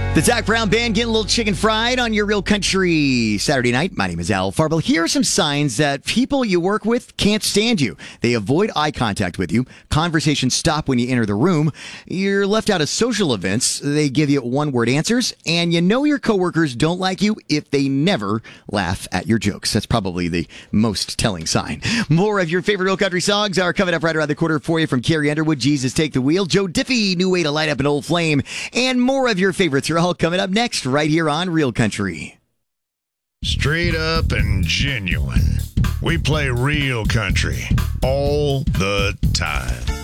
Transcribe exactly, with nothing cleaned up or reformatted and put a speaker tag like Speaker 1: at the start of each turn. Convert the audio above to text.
Speaker 1: The Zac Brown Band getting a little chicken fried on your Real Country Saturday night. My name is Al Farble. Here are some signs that people you work with can't stand you. They avoid eye contact with you. Conversations stop when you enter the room. You're left out of social events. They give you one-word answers. And you know your coworkers don't like you if they never laugh at your jokes. That's probably the most telling sign. More of your favorite Real Country songs are coming up right around the corner for you from Carrie Underwood, Jesus Take the Wheel, Joe Diffie, New Way to Light Up an Old Flame, and more of your favorites are all coming up next right here on Real Country.
Speaker 2: Straight up and genuine. We play real country all the time.